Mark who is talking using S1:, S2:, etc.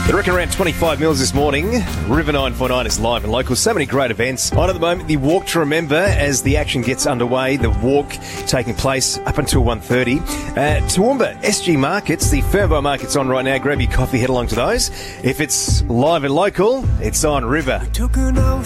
S1: They reckon around 25 mils this morning. River 949 is live and local. So many great events. On at the moment, the Walk to Remember as the action gets underway. The walk taking place up until 1:30. Toowoomba SG Markets, the Fernvale Market's on right now. Grab your coffee, head along to those. If it's live and local, it's on River.
S2: Took an oath